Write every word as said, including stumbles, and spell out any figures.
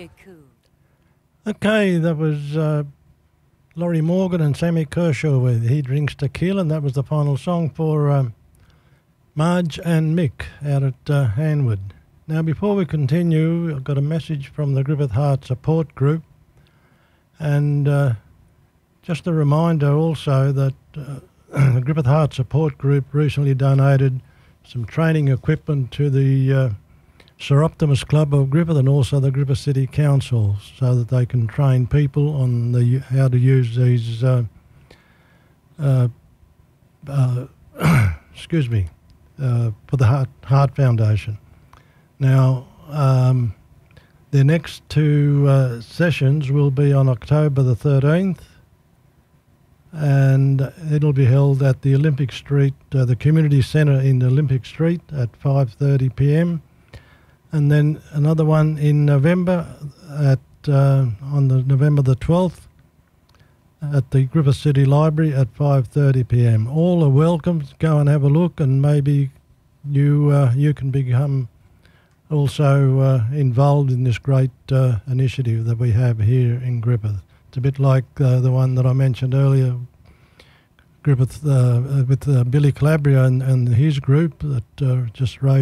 get cooled. Okay, that was uh, Laurie Morgan and Sammy Kershaw with He Drinks Tequila, and that was the final song for um, Marge and Mick out at uh, Hanwood. Now, before we continue, I've got a message from the Griffith Heart Support Group, and uh, just a reminder also that uh, the Griffith Heart Support Group recently donated some training equipment to the uh, Sir Optimus Club of Griffith and also the Griffith City Council, so that they can train people on the how to use these uh, uh, uh, excuse me uh, for the Heart, Heart Foundation. Now, um, their next two uh, sessions will be on October the thirteenth, and it'll be held at the Olympic Street, uh, the Community Centre in Olympic Street at five thirty p m, and then another one in November at uh, on the November the twelfth at the Griffith City Library at five thirty p m. All are welcome. Go and have a look, and maybe you uh, you can become also uh, involved in this great uh, initiative that we have here in Griffith. It's a bit like uh, the one that I mentioned earlier, Griffith uh, with uh, Billy Calabria and, and his group that uh, just raised